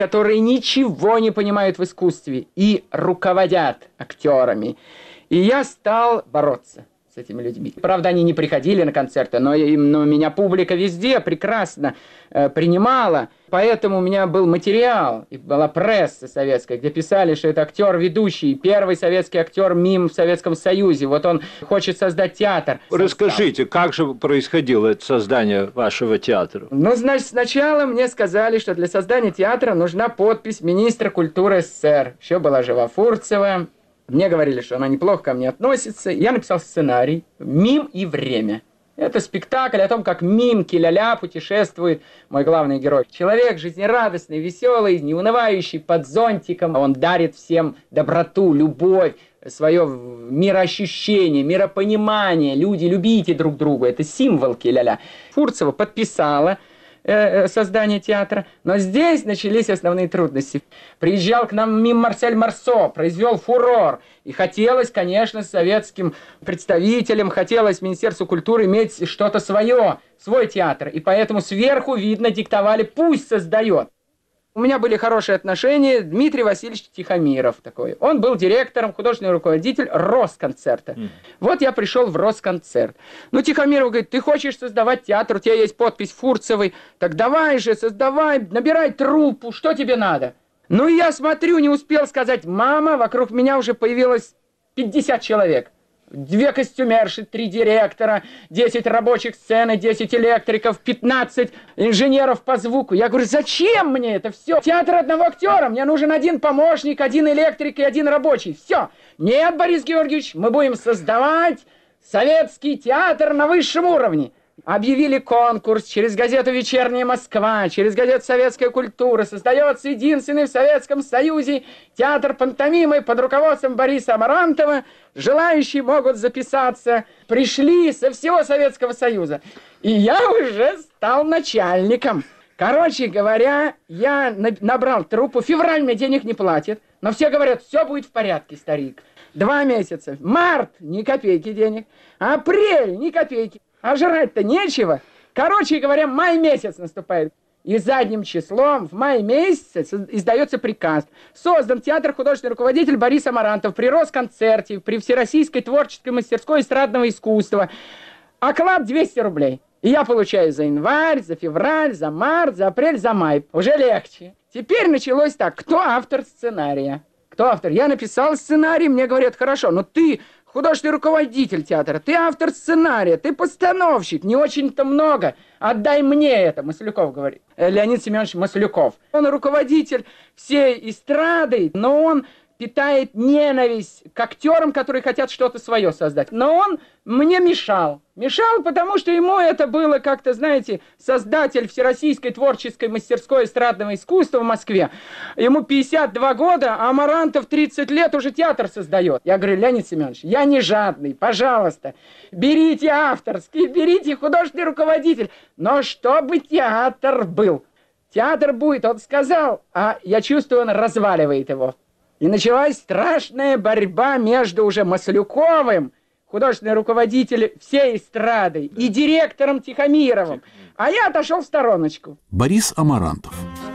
которые ничего не понимают в искусстве и руководят актерами. И я стал бороться с этими людьми. Правда, они не приходили на концерты, но меня публика везде прекрасно принимала. Поэтому у меня был материал, и была пресса советская, где писали, что это актер-ведущий, первый советский актер МИМ в Советском Союзе. Вот он хочет создать театр. Расскажите, как же происходило это создание вашего театра? Ну, значит, сначала мне сказали, что для создания театра нужна подпись министра культуры СССР. Еще была жива Фурцева. Мне говорили, что она неплохо ко мне относится. Я написал сценарий «Мим и время». Это спектакль о том, как мим Киля-ля путешествует, мой главный герой. Человек жизнерадостный, веселый, неунывающий, под зонтиком. Он дарит всем доброту, любовь, свое мироощущение, миропонимание. Люди, любите друг друга. Это символ Киля-ля. Фурцева подписала создание театра, но здесь начались основные трудности. Приезжал к нам мим Марсель Марсо, произвел фурор, и хотелось, конечно, советским представителям, хотелось Министерству культуры иметь что-то свое, свой театр, и поэтому сверху, видно, диктовали, пусть создает. У меня были хорошие отношения. Дмитрий Васильевич Тихомиров такой. Он был директором, художественный руководитель Росконцерта. Вот я пришел в Росконцерт. Ну, Тихомиров говорит, ты хочешь создавать театр, у тебя есть подпись Фурцевой, так давай же, создавай, набирай труппу, что тебе надо? Ну, я смотрю, не успел сказать, мама, вокруг меня уже появилось 50 человек. 2 костюмерши, 3 директора, 10 рабочих сцены, 10 электриков, 15 инженеров по звуку. Я говорю, зачем мне это все? Театр одного актера, мне нужен 1 помощник, 1 электрик и 1 рабочий. Все. Нет, Борис Георгиевич, мы будем создавать советский театр на высшем уровне. Объявили конкурс через газету «Вечерняя Москва», через газету «Советская культура». Создается единственный в Советском Союзе театр пантомимы под руководством Бориса Амарантова. Желающие могут записаться. Пришли со всего Советского Союза. И я уже стал начальником. Короче говоря, я набрал труппу. Февраль мне денег не платит. Но все говорят, все будет в порядке, старик. 2 месяца. Март – ни копейки денег. Апрель – ни копейки. А жрать-то нечего. Короче говоря, май месяц наступает. И задним числом в мае месяце издается приказ. Создан театр художественный руководитель Борис Амарантов при Росконцерте, при Всероссийской творческой мастерской эстрадного искусства. Оклад 200 рублей. И я получаю за январь, за февраль, за март, за апрель, за май. Уже легче. Теперь началось так. Кто автор сценария? Кто автор? Я написал сценарий, мне говорят, хорошо, но ты художественный руководитель театра, ты автор сценария, ты постановщик, не очень-то много. Отдай мне это, Маслюков говорит. Леонид Семенович Маслюков. Он руководитель всей эстрады, но он питает ненависть к актерам, которые хотят что-то свое создать. Но он мне мешал. Мешал, потому что ему это было как-то, знаете, создатель Всероссийской творческой мастерской эстрадного искусства в Москве. Ему 52 года, а Амарантов 30 лет уже театр создает. Я говорю, Леонид Семенович, я не жадный, пожалуйста, берите авторский, берите художественный руководитель, но чтобы театр был. Театр будет, он сказал, а я чувствую, он разваливает его. И началась страшная борьба между уже Маслюковым, художественный руководитель всей эстрады, и директором Тихомировым. А я отошел в стороночку. Борис Амарантов.